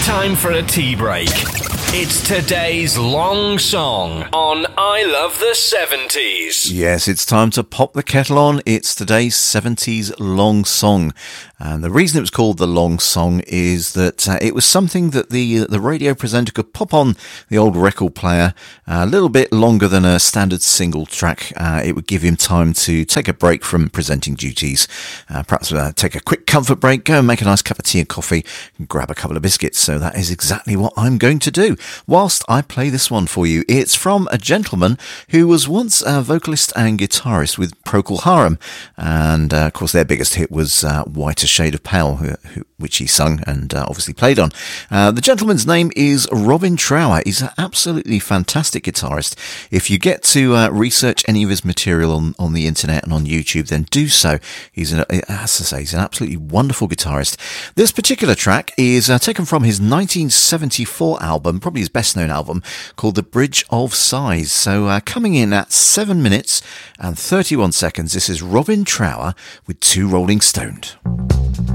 Time for a tea break. It's today's long song on I Love the 70s. Yes, it's time to pop the kettle on. It's today's 70s long song. And the reason it was called the long song is that it was something that the radio presenter could pop on the old record player a little bit longer than a standard single track. It would give him time to take a break from presenting duties, perhaps take a quick comfort break, go and make a nice cup of tea and coffee, and grab a couple of biscuits. So that is exactly what I'm going to do whilst I play this one for you. It's from a gentleman who was once a vocalist and guitarist with Procol Harum, and of course their biggest hit was Whiter Shade of Pale, which he sung and obviously played on. The gentleman's name is Robin Trower. He's an absolutely fantastic guitarist. If you get to research any of his material on the internet and on YouTube, then do so. He's an absolutely wonderful guitarist. This particular track is taken from his 1974 album, probably his best known album, called The Bridge of Sighs. So coming in at 7 minutes and 31 seconds, this is Robin Trower with Two Rolling Stoned.